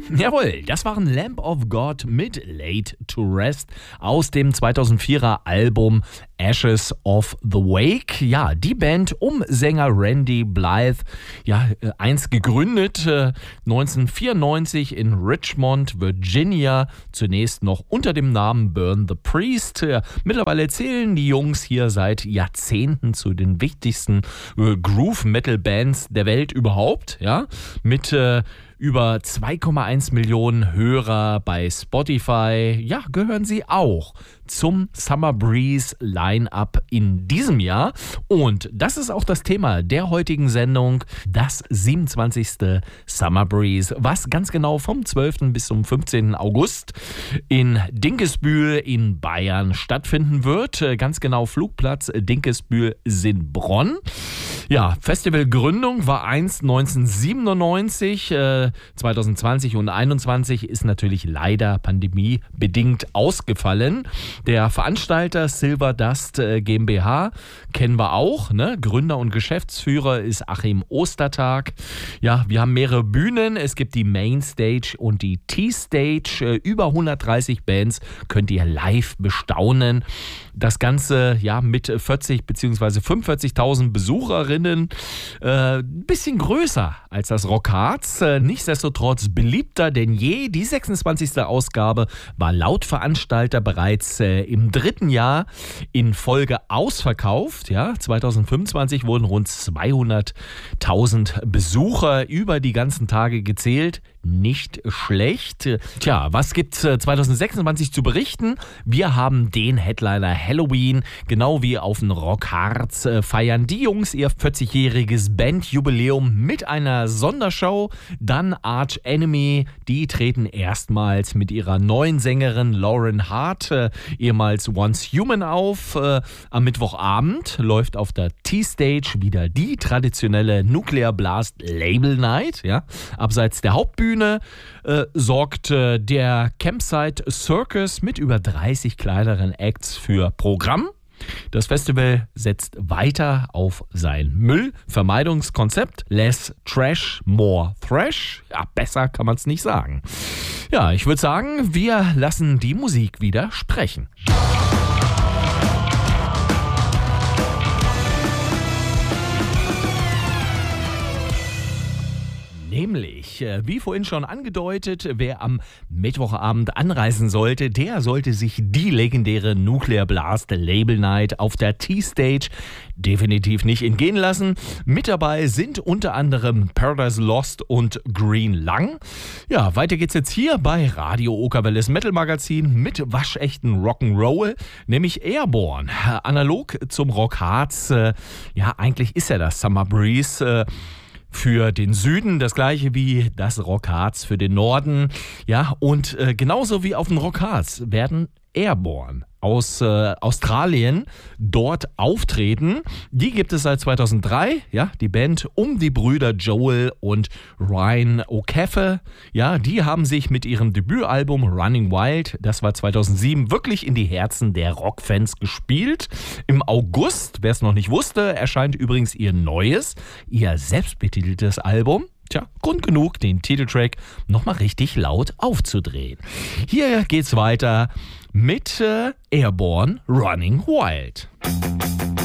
Jawohl, das waren Lamb of God mit Laid to Rest aus dem 2004er Album Ashes of the Wake. Ja, die Band um Sänger Randy Blythe, ja, einst gegründet 1994 in Richmond, Virginia, zunächst noch unter dem Namen Burn the Priest. Mittlerweile zählen die Jungs hier seit Jahrzehnten zu den wichtigsten Groove-Metal-Bands der Welt überhaupt, ja, mit über 2,1 Millionen Hörer bei Spotify. Ja, gehören sie auch zum Summer Breeze Line-Up in diesem Jahr. Und das ist auch das Thema der heutigen Sendung, das 27. Summer Breeze, was ganz genau vom 12. bis zum 15. August in Dinkelsbühl in Bayern stattfinden wird. Ganz genau Flugplatz Dinkelsbühl-Sinnbronn. Ja, Festivalgründung war einst 1997, 2020 und 2021 ist natürlich leider pandemiebedingt ausgefallen. Der Veranstalter Silver Dust GmbH kennen wir auch, ne? Gründer und Geschäftsführer ist Achim Ostertag. Ja, wir haben mehrere Bühnen, es gibt die Mainstage und die T-Stage. Über 130 Bands könnt ihr live bestaunen. Das Ganze ja mit 40 bzw. 45.000 Besucherinnen, bisschen größer als das Rockharz, nichtsdestotrotz beliebter denn je. Die 26. Ausgabe war laut Veranstalter bereits im 3. Jahr in Folge ausverkauft. Ja, 2025 wurden rund 200.000 Besucher über die ganzen Tage gezählt. Nicht schlecht. Tja, was gibt's 2026 zu berichten? Wir haben den Headliner Halloween, genau wie auf dem Rockharz feiern die Jungs ihr 40-jähriges Bandjubiläum mit einer Sondershow. Dann Arch Enemy, die treten erstmals mit ihrer neuen Sängerin Lauren Hart, ehemals Once Human auf. Am Mittwochabend läuft auf der T-Stage wieder die traditionelle Nuclear Blast Label Night. Ja, abseits der Hauptbühne sorgt der Campsite Circus mit über 30 kleineren Acts für Programm. Das Festival setzt weiter auf sein Müllvermeidungskonzept. Less Trash, more Thrash. Ja, besser kann man es nicht sagen. Ja, ich würde sagen, wir lassen die Musik wieder sprechen. Nämlich, wie vorhin schon angedeutet, wer am Mittwochabend anreisen sollte, der sollte sich die legendäre Nuclear Blast Label Night auf der T-Stage definitiv nicht entgehen lassen. Mit dabei sind unter anderem Paradise Lost und Green Lung. Ja, weiter geht's jetzt hier bei Radio Okerwelles Metal Magazin mit waschechten Rock'n'Roll, nämlich Airborne. Analog zum Rockharz, ja, eigentlich ist ja das Summer Breeze für den Süden, das gleiche wie das Rockharz für den Norden. Ja, und genauso wie auf dem Rockharz werden Airborne aus Australien dort auftreten. Die gibt es seit 2003, ja, die Band um die Brüder Joel und Ryan O'Keefe. Ja, die haben sich mit ihrem Debütalbum Running Wild, das war 2007, wirklich in die Herzen der Rockfans gespielt. Im August, wer es noch nicht wusste, erscheint übrigens ihr selbstbetiteltes Album. Tja, Grund genug, den Titeltrack nochmal richtig laut aufzudrehen. Hier geht's weiter mit Airborne Running Wild.